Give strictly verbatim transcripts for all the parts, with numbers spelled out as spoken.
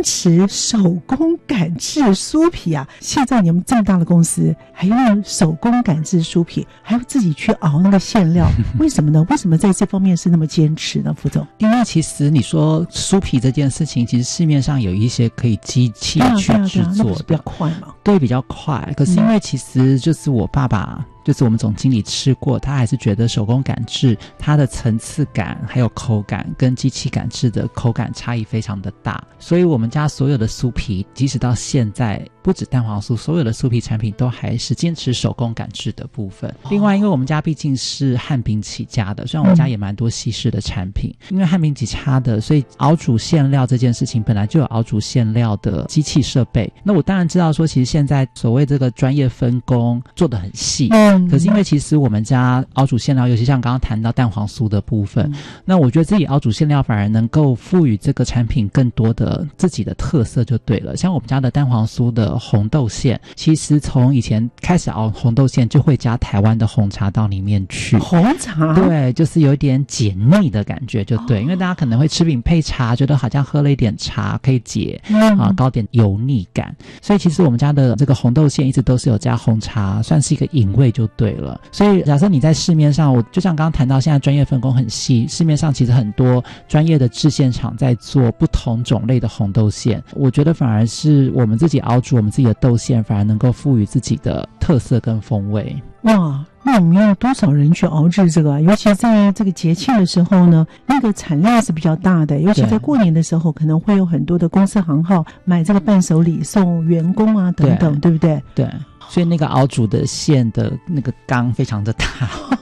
持手工擀制酥皮啊！现在你们这么大的公司还用手工擀制酥皮，还要自己去熬那个馅料，为什么呢？为什么在这方面是那么坚持呢？副总， 因为其实你说酥皮这件事情，其实市面上有一些可以机器去制作的， 比较快嘛。 对，比较快。可是因为其实就是我爸爸、嗯就是我们总经理吃过，他还是觉得手工擀制它的层次感还有口感跟机器擀制的口感差异非常的大，所以我们家所有的酥皮即使到现在不止蛋黄酥，所有的酥皮产品都还是坚持手工擀制的部分。另外因为我们家毕竟是汉饼起家的，虽然我们家也蛮多西式的产品、嗯、因为汉饼起家的，所以熬煮馅料这件事情本来就有熬煮馅料的机器设备。那我当然知道说其实现在所谓这个专业分工做得很细、嗯可是因为其实我们家熬煮馅料，尤其像刚刚谈到蛋黄酥的部分、嗯、那我觉得自己熬煮馅料反而能够赋予这个产品更多的自己的特色就对了。像我们家的蛋黄酥的红豆馅，其实从以前开始熬红豆馅就会加台湾的红茶到里面去。 红茶？ 对，就是有一点解腻的感觉就对、哦、因为大家可能会吃饼配茶，觉得好像喝了一点茶可以解、嗯、啊高点油腻感，所以其实我们家的这个红豆馅一直都是有加红茶，算是一个饮味就对了。所以假设你在市面上，我就像刚刚谈到现在专业分工很细，市面上其实很多专业的制馅厂在做不同种类的红豆馅，我觉得反而是我们自己熬煮我们自己的豆馅，反而能够赋予自己的特色跟风味。 哇，那我们要多少人去熬制这个、啊、尤其在这个节庆的时候呢，那个产量是比较大的，尤其在过年的时候可能会有很多的公司行号买这个伴手礼送员工啊等等， 对, 对不对？ 对，所以那个熬煮的馅的那个缸非常的大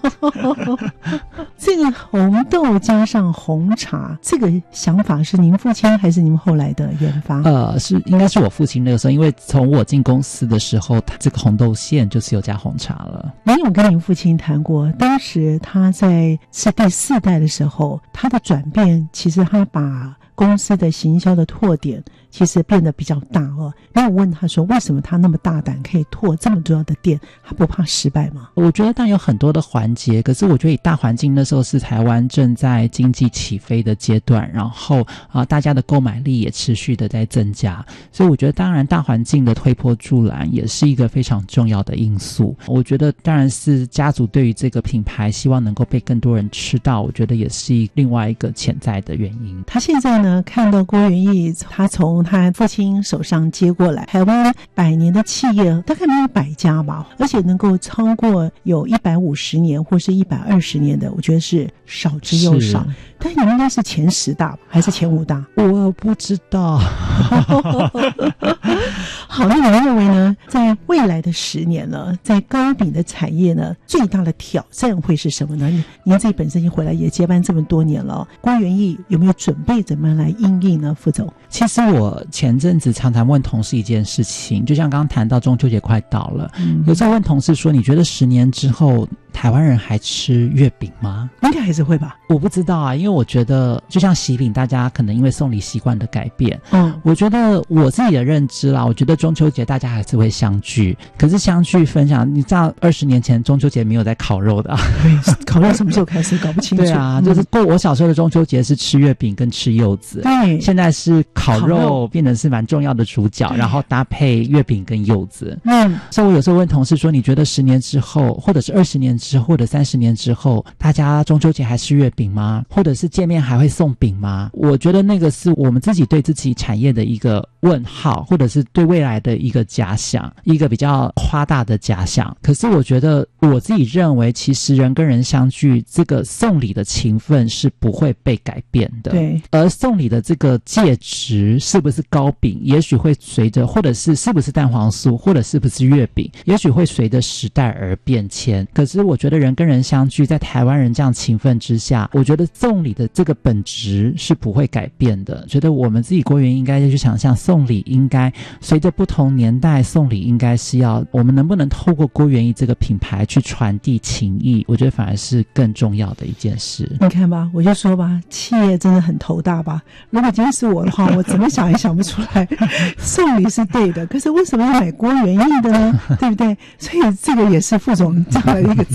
这个红豆加上红茶，这个想法是您父亲还是你们后来的研发？ 呃，是应该是我父亲那个时候，因为从我进公司的时候，这个红豆馅就是有加红茶了。 您有跟您父亲谈过，当时他在是第四代的时候，他的转变其实他把公司的行销的拓点其实变得比较大哦。那我问他说，为什么他那么大胆可以拓这么多的店，他不怕失败吗？ 我觉得当然有很多的环节，可是我觉得以大环境那时候是台湾正在经济起飞的阶段，然后啊、呃，大家的购买力也持续的在增加，所以我觉得当然大环境的推波助澜也是一个非常重要的因素。我觉得当然是家族对于这个品牌希望能够被更多人吃到，我觉得也是另外一个潜在的原因。 他现在呢看到郭元益，他从他父亲手上接过来台湾百年的企业大概没有百家吧，而且能够超过有一百五十年或是一百二十年的，我觉得是少之又少。但你应该是前十大吧，还是前五大？ 我不知道好，那你们认为呢，在未来的十年呢，在糕饼的产业呢，最大的挑战会是什么呢？您自己本身已经回来也接班这么多年了，郭元益有没有准备怎么样来因应呢？副总， 其实我前阵子常常问同事一件事情，就像刚刚谈到中秋节快到了、嗯、有时候问同事说，你觉得十年之后台湾人还吃月饼吗？ 应该还是会吧， 我不知道啊，因为我觉得就像喜饼，大家可能因为送礼习惯的改变，嗯，我觉得我自己的认知啦，我觉得中秋节大家还是会相聚，可是相聚分享，你知道二十年前中秋节没有在烤肉的、啊、 烤肉什么时候开始搞不清楚。 对啊，就是过我小时候的中秋节是吃月饼跟吃柚子， 对， 现在是烤肉, 烤肉变成是蛮重要的主角，然后搭配月饼跟柚子。嗯，所以我有时候问同事说，你觉得十年之后或者是二十年之后或者三十年之后，大家中秋节还吃月饼吗？或者是见面还会送饼吗？我觉得那个是我们自己对自己产业的一个问号，或者是对未来的一个假想，一个比较夸大的假想。可是我觉得我自己认为，其实人跟人相聚，这个送礼的情分是不会被改变的。 对， 而送礼的这个介质是不是糕饼，也许会随着，或者是是不是蛋黄酥，或者是不是月饼，也许会随着时代而变迁。可是我觉得人跟人相聚，在台湾人这样情分之下，我觉得送礼的这个本质是不会改变的。觉得我们自己郭元益应该去想象，送礼应该随着不同年代，送礼应该是要我们能不能透过郭元益这个品牌去传递情谊，我觉得反而是更重要的一件事。 你看吧，我就说吧，企业真的很头大吧。如果今天是我的话，我怎么想也想不出来送礼是对的，可是为什么要买郭元益的呢？对不对？所以这个也是副总这样的一个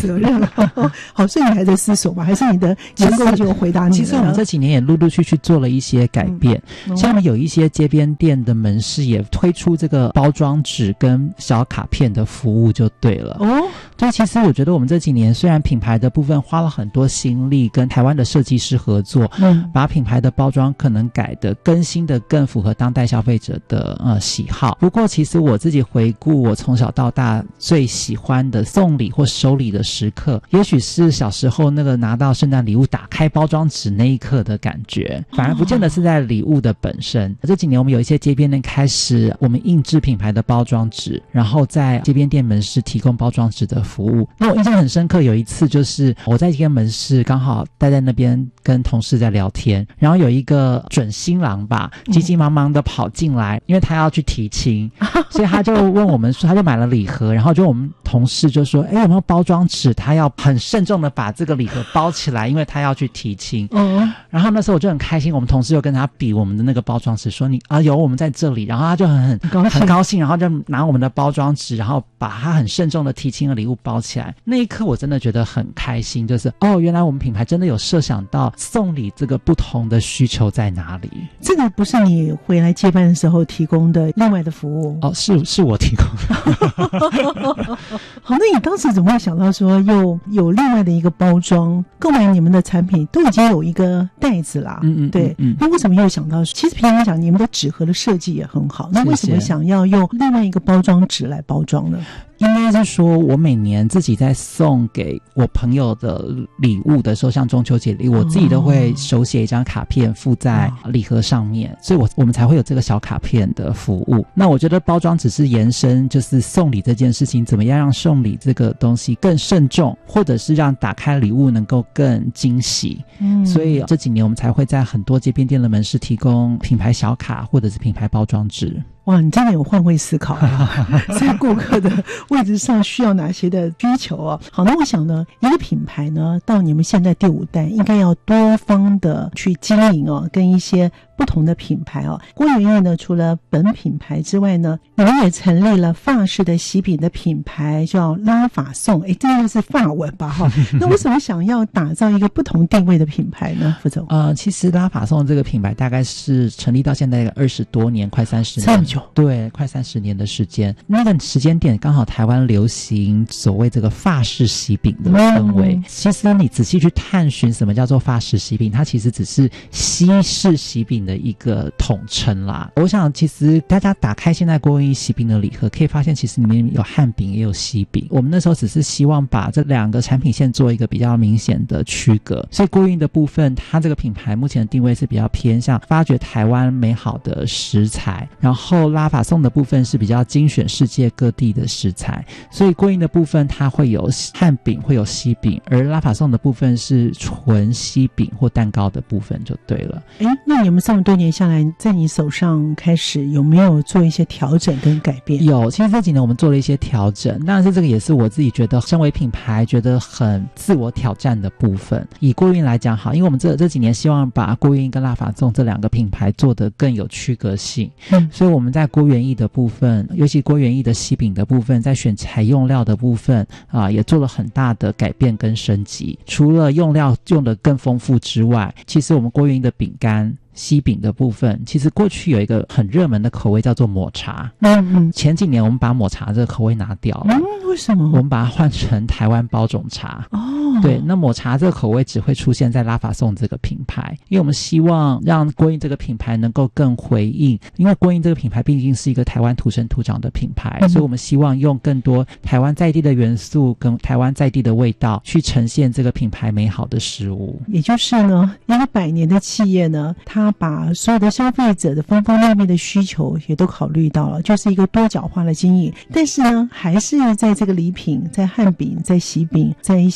责任了。好，所以你还在思索吗？还是你的员工就回答你了？ 其实我们这几年也陆陆续续做了一些改变，嗯、像我们有一些街边店的门市也推出这个包装纸跟小卡片的服务就对了。哦，对，其实我觉得我们这几年虽然品牌的部分花了很多心力，跟台湾的设计师合作，嗯，把品牌的包装可能改的更新的更符合当代消费者的呃喜好。不过其实我自己回顾我从小到大最喜欢的送礼或收礼的时刻，也许是小时候那个拿到圣诞礼物打开包装纸那一刻的感觉，反而不见得是在礼物的本身。哦、这几年我们有一些街边店开始我们印制品牌的包装纸，然后在街边店门市提供包装纸的服务。那我印象很深刻，有一次就是我在一间门市刚好待在那边跟同事在聊天，然后有一个准新郎吧急急忙忙的跑进来，因为他要去提亲，所以他就问我们说，他就买了礼盒，然后就我们同事就说，哎，有没有包装纸？他要很慎重的把这个礼盒包起来，因为他要去提亲。嗯，然后那时候我就很开心，我们同事就跟他比我们的那个包装纸，说你啊有我们在这里，然后他就很很很高兴，然后就拿我们的包装纸，然后把他很慎重的提亲的礼物包起来。那一刻我真的觉得很开心，就是哦，原来我们品牌真的有设想到送礼这个不同的需求在哪里。 这个不是你回来接班的时候提供的另外的服务哦，是是我提供的。 好，那你当时怎么会想到说又有另外的一个包装？购买你们的产品都已经有一个袋子啦，嗯嗯，对，嗯，那为什么又想到？其实平常讲你们的纸盒的设计也很好，那为什么想要用另外一个包装纸来包装呢？ 应该是说我每年自己在送给我朋友的礼物的时候，像中秋节礼物，我自己都会手写一张卡片附在礼盒上面，所以我我们才会有这个小卡片的服务。那我觉得包装只是延伸，就是送礼这件事情怎么样让送礼这个东西更慎重，或者是让打开礼物能够更惊喜。嗯，所以这几年我们才会在很多街边店的门市提供品牌小卡或者是品牌包装纸。 哇，你真的有换位思考啊！在顾客的位置上需要哪些的需求啊？好，那我想呢，一个品牌呢，到你们现在第五代，应该要多方的去经营哦，跟一些不同的品牌哦。郭元益呢，除了本品牌之外呢，你们也成立了法式的喜饼的品牌，叫拉法颂。诶，这个是法文吧？哈，那为什么想要打造一个不同定位的品牌呢？副总， 呃，其实拉法颂这个品牌大概是成立到现在二十多年，快三十年。对，快三十年的时间，那个时间点刚好台湾流行所谓这个法式喜饼的氛围。嗯、其实你仔细去探寻什么叫做法式喜饼，它其实只是西式喜饼的一个统称啦。我想其实大家打开现在郭元益喜饼的礼盒，可以发现其实里面有汉饼也有西饼。我们那时候只是希望把这两个产品线做一个比较明显的区隔，所以郭元益的部分，它这个品牌目前的定位是比较偏向发掘台湾美好的食材，然后拉法颂的部分是比较精选世界各地的食材，所以郭元益的部分它会有汉饼会有西饼，而拉法颂的部分是纯西饼或蛋糕的部分就对了。 诶，那你们这么多年下来，在你手上开始有没有做一些调整跟改变？ 有，其实这几年我们做了一些调整，当然是这个也是我自己觉得身为品牌觉得很自我挑战的部分。以郭元益来讲好，因为我们这这几年希望把郭元益跟拉法颂这两个品牌做得更有区隔性，嗯，所以我们在郭元益的部分，尤其郭元益的西饼的部分，在选材用料的部分啊，也做了很大的改变跟升级。除了用料用得更丰富之外，其实我们郭元益的饼干西饼的部分，其实过去有一个很热门的口味叫做抹茶。嗯嗯，前几年我们把抹茶这个口味拿掉了。 嗯，为什么？ 我们把它换成台湾包种茶。哦，对，那抹茶这个口味只会出现在拉法颂这个品牌，因为我们希望让郭元益这个品牌能够更回应，因为郭元益这个品牌毕竟是一个台湾土生土长的品牌，嗯，所以我们希望用更多台湾在地的元素跟台湾在地的味道去呈现这个品牌美好的食物。 也就是呢，一个百年的企业呢，它把所有的消费者的方方面面的需求也都考虑到了，就是一个多角化的经营。但是呢，还是在这个礼品、在汉饼、在喜饼、在一些的糕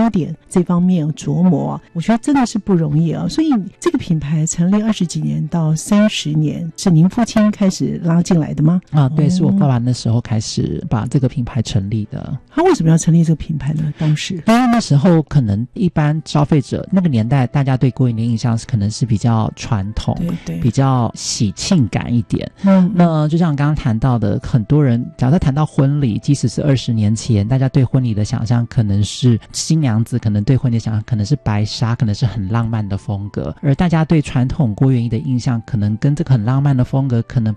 糕点这方面琢磨，我觉得真的是不容易啊。所以这个品牌成立二十几年到三十年，是您父亲开始拉进来的吗？ 啊，对，是我爸爸那时候开始把这个品牌成立的。 他为什么要成立这个品牌呢？当时因为那时候可能一般消费者那个年代，大家对郭云的印象是可能是比较传统， 对对， 比较喜庆感一点。 嗯， 那就像刚刚谈到的，很多人假设谈到婚礼，即使是二十年前，大家对婚礼的想象可能是新娘子，可能对婚礼的想象可能是白纱，可能是很浪漫的风格，而大家对传统郭元益的印象可能跟这个很浪漫的风格可能